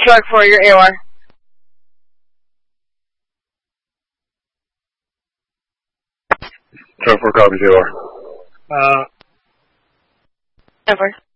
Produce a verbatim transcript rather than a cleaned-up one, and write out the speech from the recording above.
truck for your A O R. Truck four copies A O R. Uh, Over.